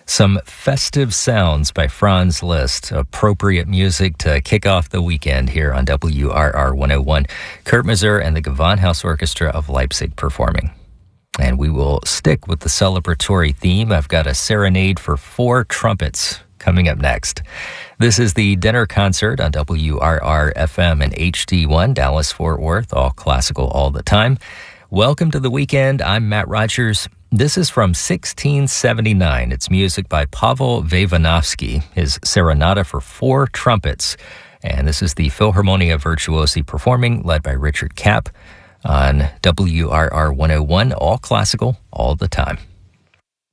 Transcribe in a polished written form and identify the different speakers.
Speaker 1: Some festive sounds by Franz Liszt, appropriate music to kick off the weekend here on WRR 101. Kurt Masur and the Gewandhaus Orchestra of Leipzig performing. And we will stick with the celebratory theme. I've got a serenade for 4 trumpets coming up next. This is the dinner concert on WRR FM and HD1, Dallas-Fort Worth, all classical all the time. Welcome to the weekend. I'm Matt Rogers. This is from 1679. It's music by Pavel Vavinovsky, his Serenata for 4 trumpets. And this is the Philharmonia Virtuosi performing, led by Richard Kapp on WRR 101, all classical, all the time.